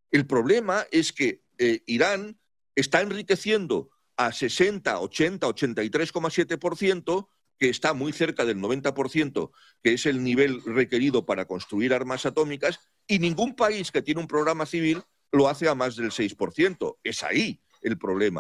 El problema es que Irán está enriqueciendo a 60, 80, 83,7%, que está muy cerca del 90%, que es el nivel requerido para construir armas atómicas, y ningún país que tiene un programa civil lo hace a más del 6%. Es ahí el problema.